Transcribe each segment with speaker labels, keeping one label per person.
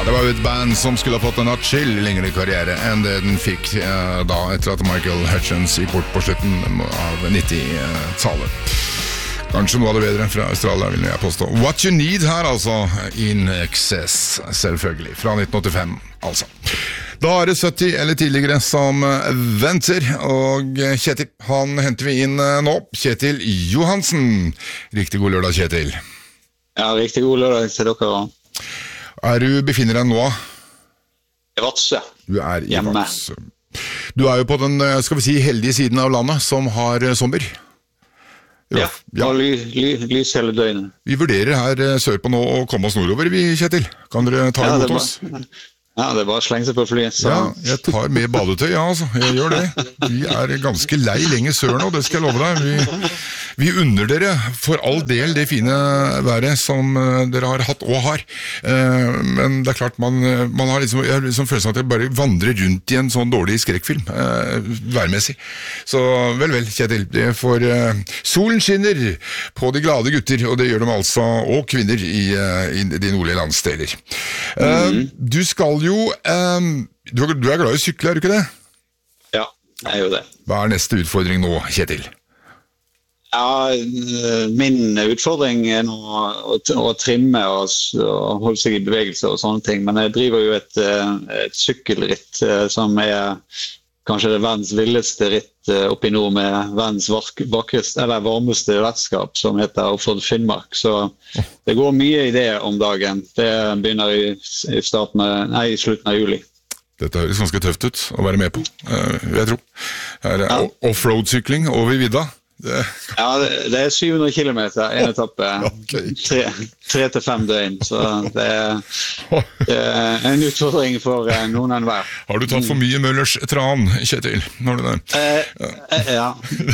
Speaker 1: Det var jo et band som skulle ha fått en atskill lengre karriere enn det den fikk da, etter at Michael Hutchence gikk bort på slutten av 90-tallet. Kanskje noe av det bedre fra Australia, vil jeg påstå. What You Need her, altså. In Excess, selvfølgelig. Fra 1985, altså. Da er det 70 eller tidligere som venter, og Kjetil, han henter vi inn nå. Kjetil Johansen. Riktig god lørdag, Kjetil.
Speaker 2: Ja, riktig god lørdag til dere.
Speaker 1: Befinner deg nå?
Speaker 2: I Vadsø.
Speaker 1: Du er i
Speaker 2: Hjemme.
Speaker 1: Vadsø. Du er jo på den, skal vi si, heldige siden av landet som har sommer.
Speaker 2: Ja, og lys hele døgnet.
Speaker 1: Vi vurderer her sørpå nå å komme oss nordover, vi, Kjetil. Kan dere ta imot oss?
Speaker 2: Ja, det er bare å slenge seg på flyet. Så.
Speaker 1: Ja, jeg tar med badetøy, ja, altså. Jeg gjør det. Vi er ganske lei lenger sør nå, det skal jeg love deg. Vi unner dere for all del det fine været som dere har hatt og har. Men det er klart, man har liksom følelsen at jeg bare vandrer rundt i en sånn dårlig skrekkfilm, værmessig. Så vel, Kjetil, det får solen skinner på de glade gutter, og det gjør de altså, og kvinner i de nordlige landsteler. Du skal jo, du er glad i sykle, er du ikke det?
Speaker 2: Ja, jeg er jo det.
Speaker 1: Hva er neste utfordring nå, Kjetil?
Speaker 2: Ja, min utfordring er nå å trimme og holde seg i bevegelse og sånne ting, men jeg driver jo et sykkelritt som er kanskje det verdens villeste ritt oppe i nord med verdens varmeste vertskap som heter Oppford Finnmark, så det går mye i det om dagen. Det begynner i slutten av juli.
Speaker 1: Dette høres ganske tøft ut å være med på, jeg tror. Her er offroad-sykling over vidda.
Speaker 2: Ja, det er 700 kilometer, en etappe, 3 til 5 døgn, så det er en utfordring for noen enhver.
Speaker 1: Har du tatt for mye Møllers tran, Kjetil? Har du det?
Speaker 2: Ja.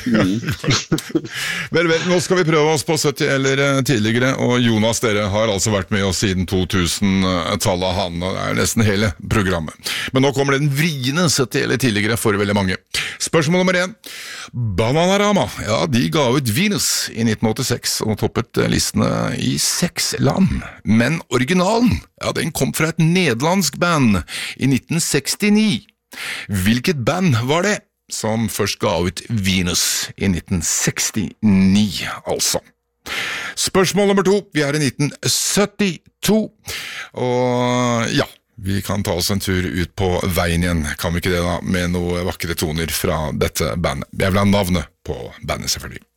Speaker 1: Vel, nå skal vi prøve oss på 70 eller tidligere, og Jonas, dere har altså vært med oss siden 2000-tallet, han, og det er nesten hele programmet. Men nå kommer den vriene 70 eller tidligere for veldig mange. Spørsmål nummer 1. Bananarama, ja, de ga ut Venus i 1986 og toppet listene i 6 land. Men originalen, ja, den kom fra et nederlandsk band i 1969. Hvilket band var det som først ga ut Venus i 1969, altså? Spørsmål nummer 2, vi er i 1972, og ja, vi kan ta oss en tur ut på veien igjen, kan vi ikke det da, med noen vakre toner fra dette bandet. Jeg vil ha navnet på bandet, selvfølgelig.